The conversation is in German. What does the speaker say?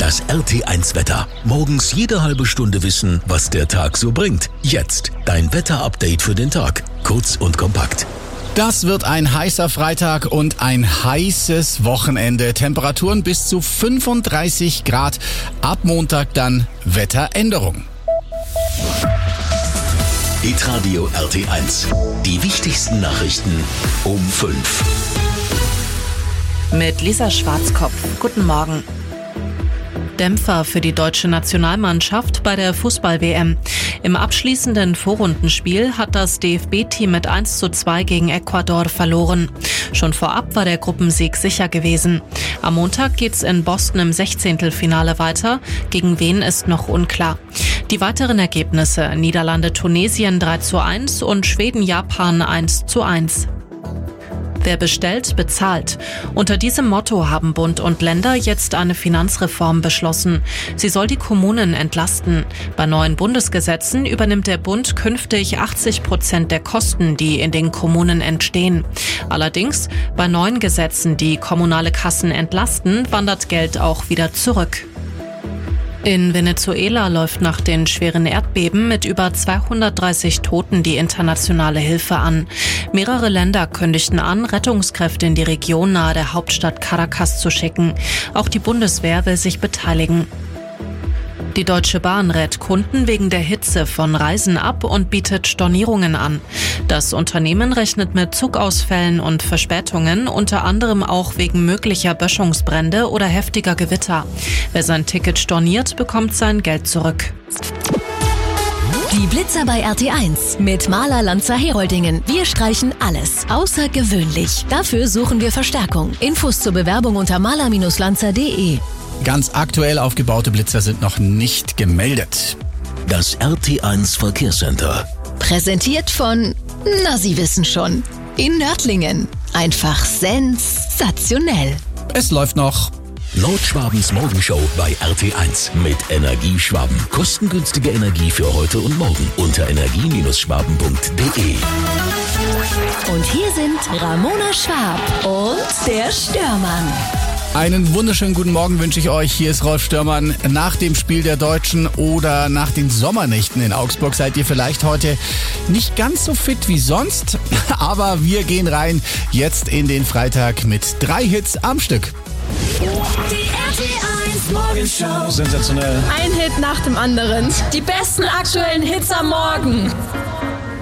Das RT1 Wetter. Morgens jede halbe Stunde wissen, was der Tag so bringt. Jetzt dein Wetterupdate für den Tag. Kurz und kompakt. Das wird ein heißer Freitag und ein heißes Wochenende. Temperaturen bis zu 35 Grad. Ab Montag dann Wetteränderung. Hitradio RT1. Die wichtigsten Nachrichten um 5. Mit Lisa Schwarzkopf. Guten Morgen. Dämpfer für die deutsche Nationalmannschaft bei der Fußball-WM. Im abschließenden Vorrundenspiel hat das DFB-Team mit 1:2 gegen Ecuador verloren. Schon vorab war der Gruppensieg sicher gewesen. Am Montag geht's in Boston im 16. Finale weiter. Gegen wen ist noch unklar. Die weiteren Ergebnisse: Niederlande-Tunesien 3:1 und Schweden-Japan 1:1. Wer bestellt, bezahlt. Unter diesem Motto haben Bund und Länder jetzt eine Finanzreform beschlossen. Sie soll die Kommunen entlasten. Bei neuen Bundesgesetzen übernimmt der Bund künftig 80% der Kosten, die in den Kommunen entstehen. Allerdings, bei neuen Gesetzen, die kommunale Kassen entlasten, wandert Geld auch wieder zurück. In Venezuela läuft nach den schweren Erdbeben mit über 230 Toten die internationale Hilfe an. Mehrere Länder kündigten an, Rettungskräfte in die Region nahe der Hauptstadt Caracas zu schicken. Auch die Bundeswehr will sich beteiligen. Die Deutsche Bahn rät Kunden wegen der Hitze von Reisen ab und bietet Stornierungen an. Das Unternehmen rechnet mit Zugausfällen und Verspätungen, unter anderem auch wegen möglicher Böschungsbrände oder heftiger Gewitter. Wer sein Ticket storniert, bekommt sein Geld zurück. Die Blitzer bei RT1 mit Maler Lanzer Heroldingen. Wir streichen alles außergewöhnlich. Dafür suchen wir Verstärkung. Infos zur Bewerbung unter maler-lanzer.de. Ganz aktuell aufgebaute Blitzer sind noch nicht gemeldet. Das RT1 Verkehrscenter. Präsentiert von, Sie wissen schon, in Nördlingen. Einfach sensationell. Es läuft noch. Nordschwabens Morgenshow bei RT1 mit Energieschwaben. Kostengünstige Energie für heute und morgen unter energie-schwaben.de. Und hier sind Ramona Schwab und der Störmann. Einen wunderschönen guten Morgen wünsche ich euch. Hier ist Rolf Störmann. Nach dem Spiel der Deutschen oder nach den Sommernächten in Augsburg seid ihr vielleicht heute nicht ganz so fit wie sonst. Aber wir gehen rein jetzt in den Freitag mit 3 Hits am Stück. Die RT1 Morgenshow. Sensationell. Ein Hit nach dem anderen. Die besten aktuellen Hits am Morgen.